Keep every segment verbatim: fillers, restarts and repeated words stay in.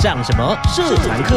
上什么社团课？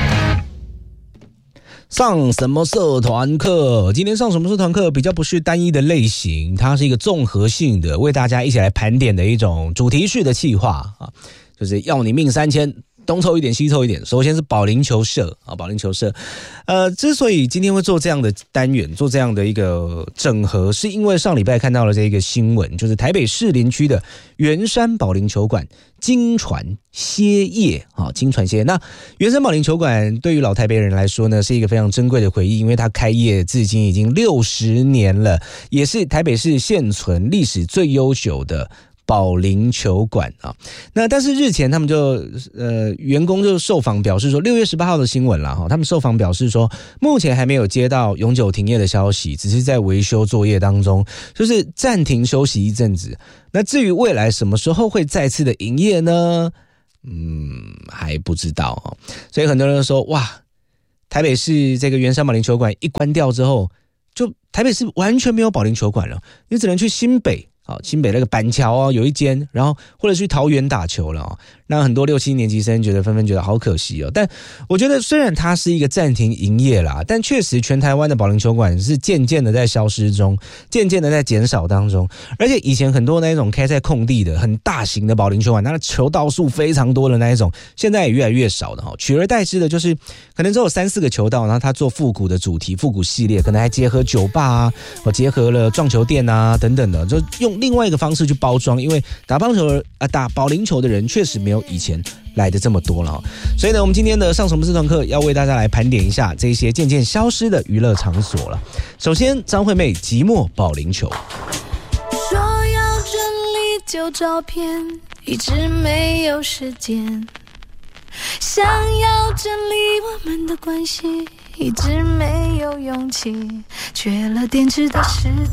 上什么社团课？今天上什么社团课比较不是单一的类型，它是一个综合性的，为大家一起来盘点的一种主题式的企划啊，就是要你命三千。东凑一点西凑一点，首先是保龄球社啊，保龄球社，呃，之所以今天会做这样的单元，做这样的一个整合，是因为上礼拜看到了这个新闻，就是台北士林区的圆山保龄球馆经传歇业啊，经传歇业。那圆山保龄球馆对于老台北人来说呢，是一个非常珍贵的回忆，因为它开业至今已经六十年了，也是台北市现存历史最悠久的保龄球馆啊。那但是日前他们就呃员工就受访表示说，六月十八号的新闻啦哈，他们受访表示说，目前还没有接到永久停业的消息，只是在维修作业当中，就是暂停休息一阵子。那至于未来什么时候会再次的营业呢？嗯，还不知道哦。所以很多人说，哇，台北市这个圆山保龄球馆一关掉之后，就台北市完全没有保龄球馆了，你只能去新北。新北那个板桥啊有一间，然后或者去桃园打球了哦。那很多六七年级生觉得纷纷觉得好可惜哦。但我觉得虽然它是一个暂停营业啦，但确实全台湾的保龄球馆是渐渐的在消失中，渐渐的在减少当中。而且以前很多那种开在空地的很大型的保龄球馆，它的球道数非常多的那一种，现在也越来越少的哈。取而代之的就是可能只有三四个球道，然后它做复古的主题、复古系列，可能还结合酒吧啊，或结合了撞球店啊等等的，就用另外一个方式去包装，因为打棒球啊、呃、打保龄球的人确实没有以前来的这么多了、哦，所以呢，我们今天的上什么社团课要为大家来盘点一下这些渐渐消失的娱乐场所了。首先，张惠妹寂寞保龄球， 说要整理旧照片，一直没有时间，想要整理我们的关系，一直没有勇气，缺了电池的时